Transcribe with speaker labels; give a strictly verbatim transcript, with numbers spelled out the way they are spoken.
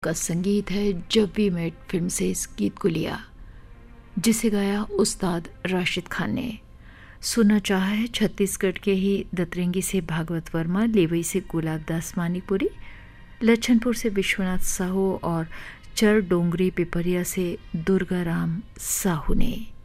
Speaker 1: का संगीत है जब वी मेट फिल्म से इस गीत को लिया, जिसे गाया उस्ताद राशिद खान ने। सुना चाहा है छत्तीसगढ़ के ही दतरेंगी से भागवत वर्मा, लेवई से गुलाब दास मानिकपुरी, लच्छनपुर से विश्वनाथ साहू और चर डोंगरी पिपरिया से दुर्गा राम साहू ने।